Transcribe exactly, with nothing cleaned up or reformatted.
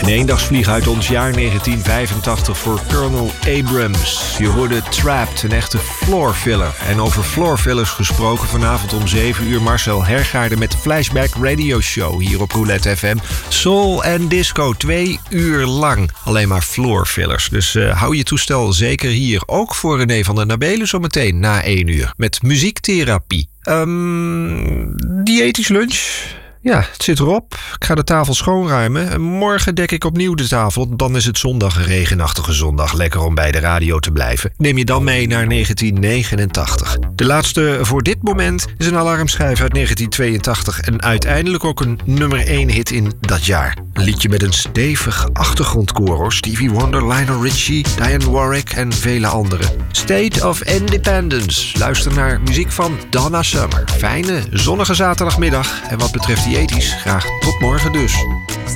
Een eendagsvlieg uit ons jaar negentien vijfentachtig voor Colonel Abrams. Je hoorde Trapped, een echte floorfiller. En over floorfillers gesproken, vanavond om zeven uur Marcel Hergaarde met de Flashback Radio Show hier op Roulette F M. Soul en disco, twee uur lang. Alleen maar floorfillers. Dus uh, hou je toestel zeker hier. Ook voor René van der Nabelen zometeen na één uur. Met muziektherapie. Um, diëtisch lunch. Ja, het zit erop. Ik ga de tafel schoonruimen. En morgen dek ik opnieuw de tafel. Dan is het zondag een regenachtige zondag. Lekker om bij de radio te blijven. Neem je dan mee naar negentien negenentachtig. De laatste voor dit moment is een alarmschijf uit negentien tweeëntachtig. En uiteindelijk ook een nummer één hit in dat jaar. Een liedje met een stevig achtergrondkoor. Stevie Wonder, Lionel Richie, Diane Warwick en vele anderen. State of Independence. Luister naar muziek van Donna Summer. Fijne, zonnige zaterdagmiddag. En wat betreft diëtisch, graag tot morgen dus.